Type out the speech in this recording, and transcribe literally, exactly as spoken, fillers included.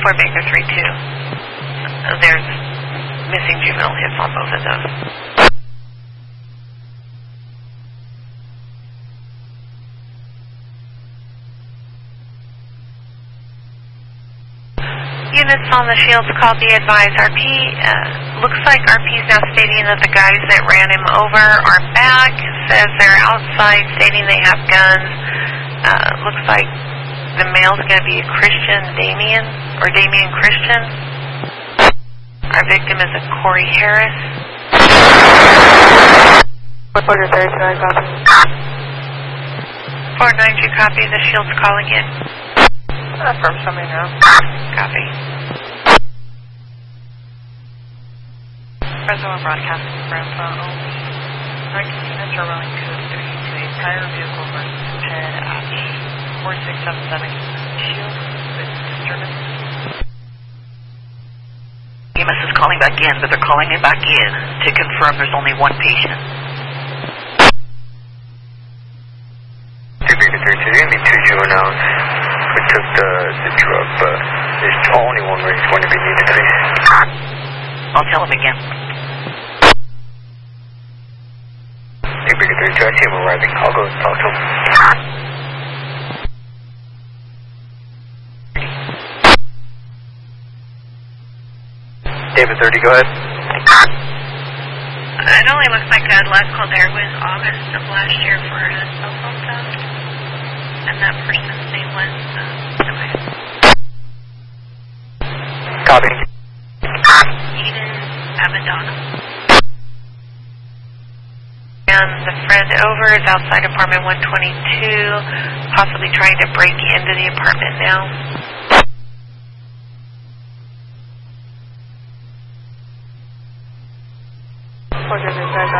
Fort Baker three two. There's missing juvenile hits on both of those. Units on the Shields call, be advised. R P, uh, looks like R P is now stating that the guys that ran him over are back. Says they're outside, stating they have guns. Uh, looks like the male's going to be a Christian Damien, or Damien Christian. Our victim is a Corey Harris. Order thirty-two, copy. four nine two, copy. The Shields calling in. Affirm, somebody now. Copy. Fresno broadcasting from uh, only nineteen units are running code three to a prior vehicle running head at four six seven seven Shield with disturbance. E M S is calling back in, but they're calling it back in to confirm there's only one patient. Fort Baker three two, only two juveniles who took the, the drug, but there's only one where he's going to be needed, please. I'll tell him again. Fort Baker three two, I see him arriving. I'll go talk to him. David thirty, go ahead. It only looks like that last call there was August of last year for a cell phone theft. And that person's name was, uh, okay. Copy. Eden Abadana. And the friend over is outside apartment one twenty-two, possibly trying to break into the apartment now. Order thirty-two.